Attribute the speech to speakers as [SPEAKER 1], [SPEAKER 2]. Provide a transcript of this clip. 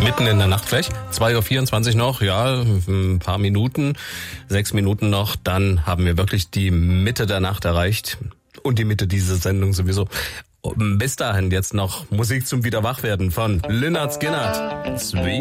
[SPEAKER 1] Mitten in der Nacht vielleicht. 2:24 Uhr noch, ja, ein paar Minuten, 6 Minuten noch. Dann haben wir wirklich die Mitte der Nacht erreicht. Und die Mitte dieser Sendung sowieso. Bis dahin jetzt noch Musik zum Wiederwachwerden von Lynyrd Skynyrd. Sweet